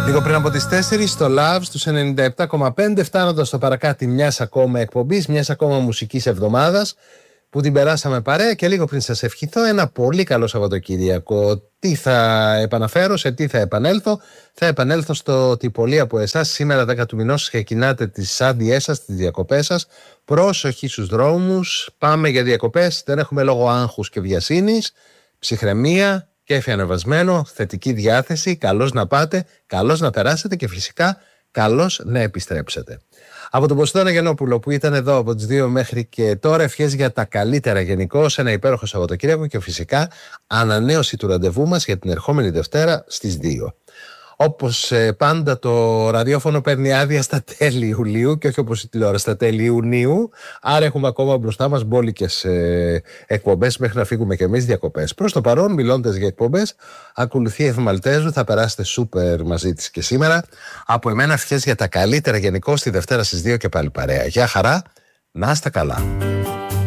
Λίγο πριν από τις 4 στο Love στους 97,5, φτάνοντας στο παρακάτι μιας ακόμα εκπομπής, μιας ακόμα μουσικής εβδομάδας που την περάσαμε παρέα, και λίγο πριν σας ευχηθώ ένα πολύ καλό Σαββατοκύριακο. Τι θα επαναφέρω, σε τι θα επανέλθω? Θα επανέλθω στο ότι πολλοί από εσάς σήμερα 10 του μηνός ξεκινάτε τις άδειές σας, τις διακοπές σας. Πρόσοχη στους δρόμους, πάμε για διακοπές, δεν έχουμε λόγο άγχους και βιασύνης, ψυχραιμία, κέφι ανεβασμένο, θετική διάθεση, καλώς να πάτε, καλώς να περάσετε και φυσικά καλώς να επιστρέψετε. Από τον Ποστόνα Γιαννόπουλο που ήταν εδώ από τις 2 μέχρι και τώρα, ευχές για τα καλύτερα γενικώς, ένα υπέροχο Σαββατοκύριακο και φυσικά ανανέωση του ραντεβού μας για την ερχόμενη Δευτέρα στις 2. Όπως πάντα το ραδιόφωνο παίρνει άδεια στα τέλη Ιουλίου και όχι όπως η τηλεόραση στα τέλη Ιουνίου, άρα έχουμε ακόμα μπροστά μας μπόλικες εκπομπές μέχρι να φύγουμε και εμείς διακοπές. Προς το παρόν, μιλώντας για εκπομπές, ακολουθεί η Εθμαλτέζου, θα περάσετε σούπερ μαζί της και σήμερα. Από εμένα ευχές για τα καλύτερα γενικώς, τη Δευτέρα στις 2 και πάλι παρέα. Γεια χαρά, να είστε καλά.